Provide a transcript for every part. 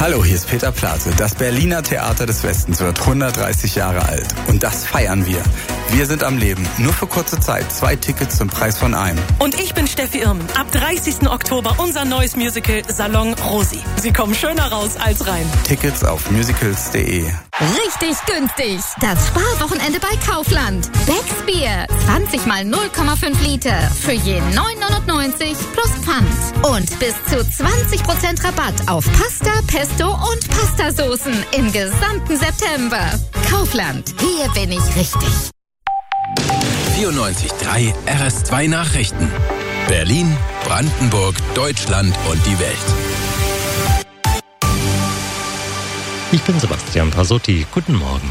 Hallo, hier ist Peter Plate. Das Berliner Theater des Westens wird 130 Jahre alt. Und das feiern wir. Wir sind am Leben. Nur für kurze Zeit. 2 Tickets zum Preis von einem. Und ich bin Steffi Irm. Ab 30. Oktober unser neues Musical Salon Rosi. Sie kommen schöner raus als rein. Tickets auf musicals.de. Richtig günstig. Das Sparwochenende bei Kaufland. Becks Bier. 20 mal 0,5 Liter. Für je 9,99 plus Pfand. Und bis zu 20% Rabatt auf Pasta, Pesto und Pastasoßen im gesamten September. Kaufland. Hier bin ich richtig. 94.3 RS2 Nachrichten. Berlin, Brandenburg, Deutschland und die Welt. Ich bin Sebastian Pasotti. Guten Morgen.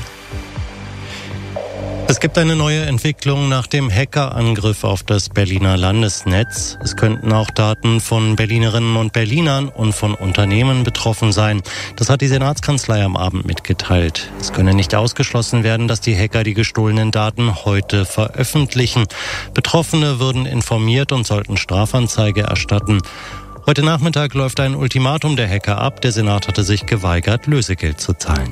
Es gibt eine neue Entwicklung nach dem Hackerangriff auf das Berliner Landesnetz. Es könnten auch Daten von Berlinerinnen und Berlinern und von Unternehmen betroffen sein. Das hat die Senatskanzlei am Abend mitgeteilt. Es könne nicht ausgeschlossen werden, dass die Hacker die gestohlenen Daten heute veröffentlichen. Betroffene würden informiert und sollten Strafanzeige erstatten. Heute Nachmittag läuft ein Ultimatum der Hacker ab. Der Senat hatte sich geweigert, Lösegeld zu zahlen.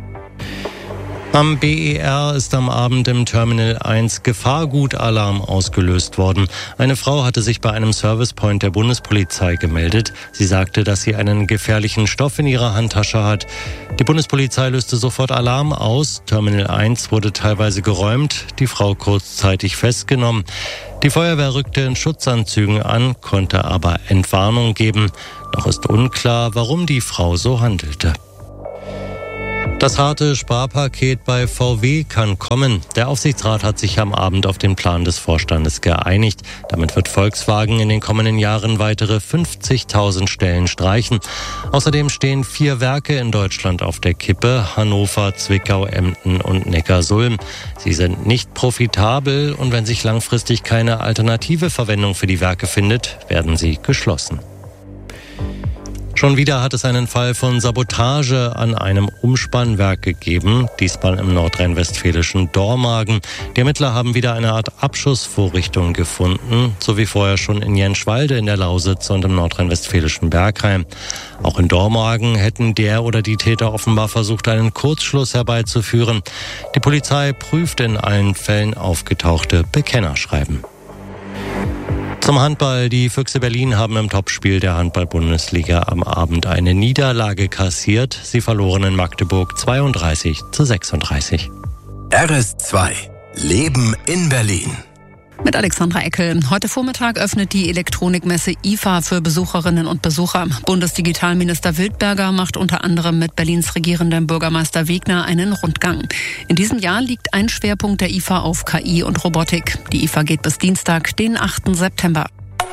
Am BER ist am Abend im Terminal 1 Gefahrgutalarm ausgelöst worden. Eine Frau hatte sich bei einem Servicepoint der Bundespolizei gemeldet. Sie sagte, dass sie einen gefährlichen Stoff in ihrer Handtasche hat. Die Bundespolizei löste sofort Alarm aus. Terminal 1 wurde teilweise geräumt, die Frau kurzzeitig festgenommen. Die Feuerwehr rückte in Schutzanzügen an, konnte aber Entwarnung geben. Noch ist unklar, warum die Frau so handelte. Das harte Sparpaket bei VW kann kommen. Der Aufsichtsrat hat sich am Abend auf den Plan des Vorstandes geeinigt. Damit wird Volkswagen in den kommenden Jahren weitere 50.000 Stellen streichen. Außerdem stehen 4 Werke in Deutschland auf der Kippe: Hannover, Zwickau, Emden und Neckarsulm. Sie sind nicht profitabel und wenn sich langfristig keine alternative Verwendung für die Werke findet, werden sie geschlossen. Schon wieder hat es einen Fall von Sabotage an einem Umspannwerk gegeben, diesmal im nordrhein-westfälischen Dormagen. Die Ermittler haben wieder eine Art Abschussvorrichtung gefunden, so wie vorher schon in Jenschwalde in der Lausitz und im nordrhein-westfälischen Bergheim. Auch in Dormagen hätten der oder die Täter offenbar versucht, einen Kurzschluss herbeizuführen. Die Polizei prüft in allen Fällen aufgetauchte Bekennerschreiben. Zum Handball. Die Füchse Berlin haben im Topspiel der Handball-Bundesliga am Abend eine Niederlage kassiert. Sie verloren in Magdeburg 32-36. RS2 Leben in Berlin. Mit Alexandra Eckel. Heute Vormittag öffnet die Elektronikmesse IFA für Besucherinnen und Besucher. Bundesdigitalminister Wildberger macht unter anderem mit Berlins regierendem Bürgermeister Wegner einen Rundgang. In diesem Jahr liegt ein Schwerpunkt der IFA auf KI und Robotik. Die IFA geht bis Dienstag, den 8. September.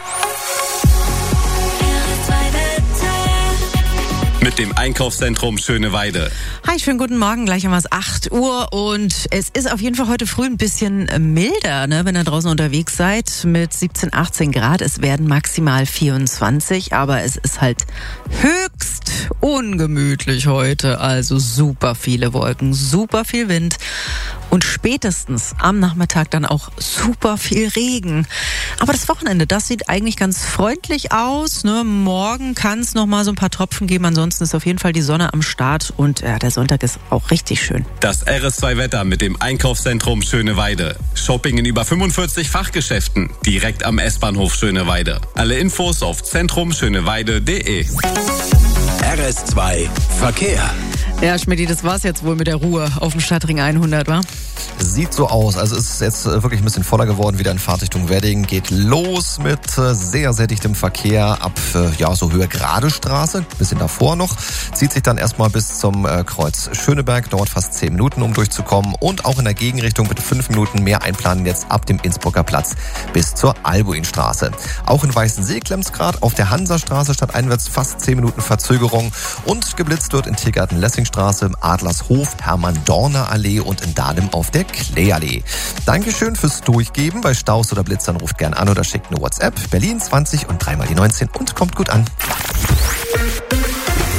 Mit dem Einkaufszentrum Schöneweide. Hi, schönen guten Morgen. Gleich haben wir es 8 Uhr und es ist auf jeden Fall heute früh ein bisschen milder, ne, wenn ihr draußen unterwegs seid, mit 17, 18 Grad. Es werden maximal 24, aber es ist halt höchst ungemütlich heute. Also super viele Wolken, super viel Wind und spätestens am Nachmittag dann auch super viel Regen. Aber das Wochenende, das sieht eigentlich ganz freundlich aus, ne? Morgen kann es noch mal so ein paar Tropfen geben. Ansonsten ist auf jeden Fall die Sonne am Start und der Sonntag ist auch richtig schön. Das RS2-Wetter mit dem Einkaufszentrum Schöneweide. Shopping in über 45 Fachgeschäften, direkt am S-Bahnhof Schöneweide. Alle Infos auf zentrumschöneweide.de. RS2 Verkehr. Ja, Schmidti, das war's jetzt wohl mit der Ruhe auf dem Stadtring 100, wa? Sieht so aus. Also es ist jetzt wirklich ein bisschen voller geworden, wieder in Fahrtrichtung Wedding. Geht los mit sehr, sehr dichtem Verkehr ab so Höhe Gradestraße. Bisschen davor noch. Zieht sich dann erstmal bis zum Kreuz Schöneberg. Dauert fast 10 Minuten, um durchzukommen. Und auch in der Gegenrichtung bitte 5 Minuten mehr einplanen jetzt ab dem Innsbrucker Platz bis zur Albuinstraße. Auch in Weißensee klemmt's grad. Auf der Hansastraße stadteinwärts fast 10 Minuten Verzögerung. Und geblitzt wird in Tiergarten-Lessingstraße, Adlershof, Hermann-Dorner-Allee und in Dahlem auf der Klee-Allee. Dankeschön fürs Durchgeben. Bei Staus oder Blitzern ruft gern an oder schickt eine WhatsApp. Berlin 20 und 3 mal die 19 und kommt gut an.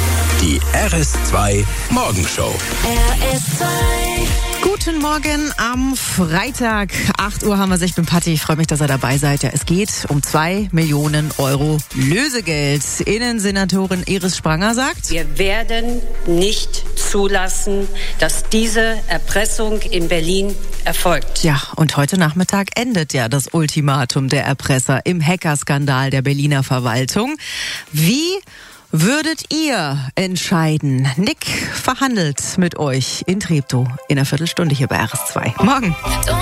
Die RS2 Morgenshow. RS2. Guten Morgen am Freitag. 8 Uhr haben wir es. Ich bin Patti. Ich freue mich, dass ihr dabei seid. Ja, es geht um 2 Millionen Euro Lösegeld. Innensenatorin Iris Spranger sagt: Wir werden nicht zulassen, dass diese Erpressung in Berlin erfolgt. Ja, und heute Nachmittag endet ja das Ultimatum der Erpresser im Hackerskandal der Berliner Verwaltung. Wie würdet ihr entscheiden? Nick verhandelt mit euch in Treptow in einer Viertelstunde hier bei RS2. Morgen.